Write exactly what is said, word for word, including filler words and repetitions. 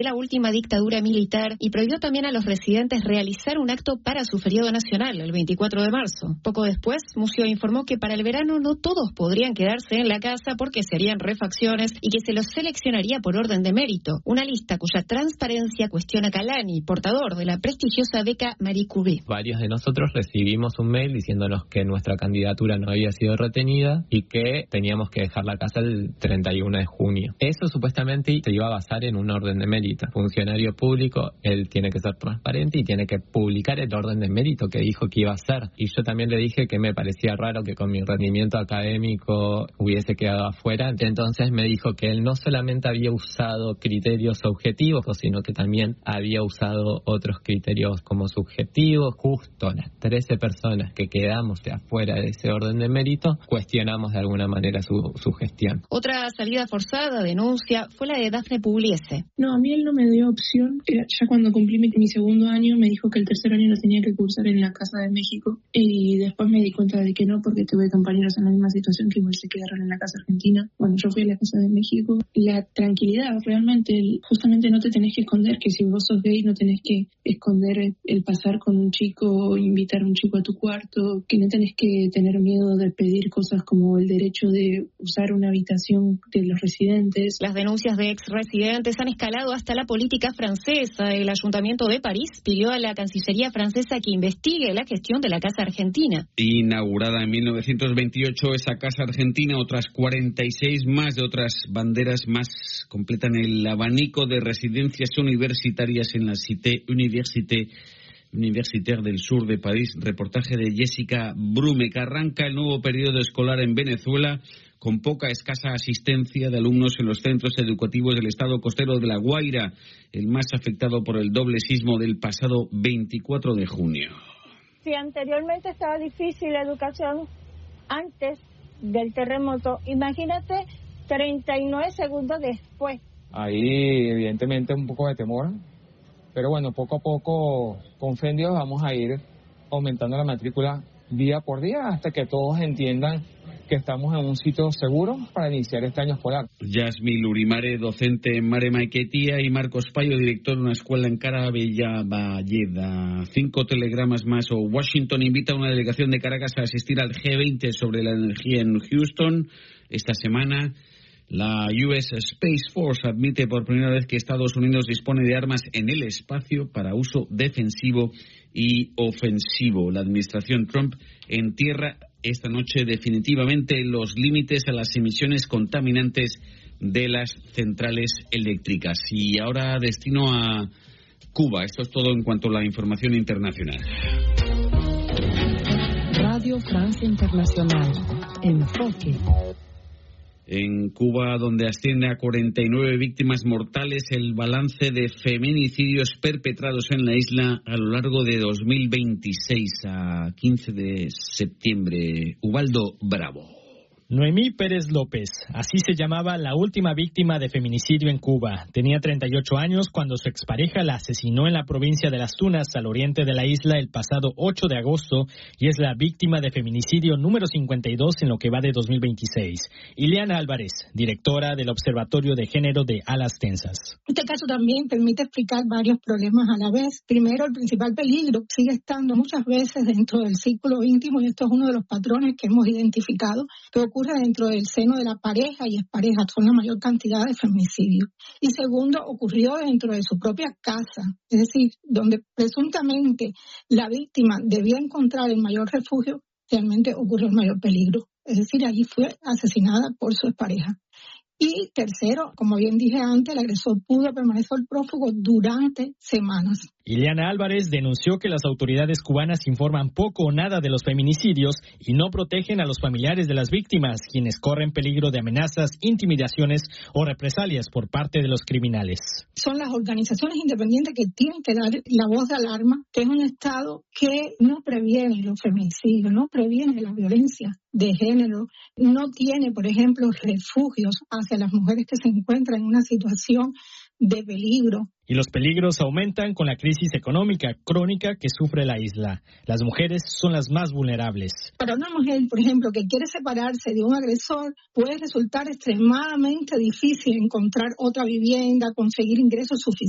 de la última dictadura militar y prohibió también a los residentes realizar un acto para su feriado nacional, el veinticuatro de marzo. Poco después, Mucio informó que para el verano no todos podrían quedarse en la casa porque se harían refacciones y que se los seleccionaría por orden de mérito, una lista cuya transparencia cuestiona Kalani, portador de la prestigiosa beca Marie Curie. Varios de nosotros recibimos un mail diciéndonos que nuestra candidatura no había sido retenida y que teníamos que dejar la casa el treinta y uno de junio. Eso supuestamente se iba a basar en un orden de mérito. Funcionario público, él tiene que ser transparente y tiene que publicar el orden de mérito que dijo que iba a hacer. Y yo también le dije que me parecía raro que con mi rendimiento académico hubiese quedado afuera. Entonces me dijo que él no solamente había usado criterios objetivos, sino que también había usado otros criterios como subjetivos. Justo las trece personas que quedamos de afuera de ese orden de mérito, cuestionamos de alguna manera su, su gestión. Otra salida forzada, denuncia, fue la de Dafne Pugliese. No, a mí él no me dio opción. Ya cuando cumplí mi, mi segundo año me dijo que el tercer año lo tenía que cursar en la Casa de México y después me di cuenta de que no, porque tuve compañeros en la misma situación que igual se quedaron en la Casa Argentina. Bueno, yo fui a la Casa de México. La tranquilidad, realmente, el, justamente no te tenés que esconder, que si vos sos gay no tenés que esconder el, el pasar con un chico, invitar a un chico a tu cuarto, que no tenés que tener miedo de pedir cosas como el derecho de usar una habitación de los residentes. Las denuncias de ex residentes han escalado hasta la política francesa. El Ayuntamiento de París pidió a la Cancillería francesa que investigue la gestión de la Casa Argentina. Inaugurada en mil novecientos veintiocho, esa Casa Argentina, otras cuarenta y seis más de otras banderas más completan el abanico de residencias universitarias en la Cité Université Universitaire del Sur de París. Reportaje de Jessica Brume, que arranca el nuevo periodo escolar en Venezuela con poca escasa asistencia de alumnos en los centros educativos del estado costero de La Guaira, el más afectado por el doble sismo del pasado veinticuatro de junio. Si anteriormente estaba difícil la educación antes del terremoto, imagínate treinta y nueve segundos después. Ahí evidentemente un poco de temor, pero bueno, poco a poco, con fe en Dios, vamos a ir aumentando la matrícula día por día hasta que todos entiendan que estamos en un sitio seguro para iniciar este año escolar. Yasmil Urimare, docente en Mare Maiquetía, y Marcos Payo, director de una escuela en Carabellaballeda. Cinco telegramas más. O Washington invita a una delegación de Caracas a asistir al G veinte sobre la energía en Houston esta semana. La U S Space Force admite por primera vez que Estados Unidos dispone de armas en el espacio para uso defensivo y ofensivo. La administración Trump entierra esta noche definitivamente los límites a las emisiones contaminantes de las centrales eléctricas. Y ahora destino a Cuba. Esto es todo en cuanto a la información internacional. Radio Francia Internacional. Enfoque. En Cuba, donde asciende a cuarenta y nueve víctimas mortales el balance de feminicidios perpetrados en la isla a lo largo de dos mil veintiséis a quince de septiembre. Ubaldo Bravo. Noemí Pérez López, así se llamaba la última víctima de feminicidio en Cuba. Tenía treinta y ocho años cuando su expareja la asesinó en la provincia de Las Tunas, al oriente de la isla, el pasado ocho de agosto, y es la víctima de feminicidio número cincuenta y dos en lo que va de dos mil veintiséis. Ileana Álvarez, directora del Observatorio de Género de Alas Tensas. Este caso también permite explicar varios problemas a la vez. Primero, el principal peligro sigue estando muchas veces dentro del círculo íntimo, y esto es uno de los patrones que hemos identificado que ocurre dentro del seno de la pareja y expareja. Son la mayor cantidad de feminicidios. Y segundo, ocurrió dentro de su propia casa, es decir, donde presuntamente la víctima debía encontrar el mayor refugio, realmente ocurrió el mayor peligro. Es decir, allí fue asesinada por su expareja. Y tercero, como bien dije antes, el agresor pudo permanecer prófugo durante semanas. Ileana Álvarez denunció que las autoridades cubanas informan poco o nada de los feminicidios y no protegen a los familiares de las víctimas, quienes corren peligro de amenazas, intimidaciones o represalias por parte de los criminales. Son las organizaciones independientes que tienen que dar la voz de alarma, que es un Estado que no previene los feminicidios, no previene la violencia de género, no tiene, por ejemplo, refugios hacia las mujeres que se encuentran en una situación de peligro. Y los peligros aumentan con la crisis económica crónica que sufre la isla. Las mujeres son las más vulnerables. Para una mujer, por ejemplo, que quiere separarse de un agresor, puede resultar extremadamente difícil encontrar otra vivienda, conseguir ingresos suficientes.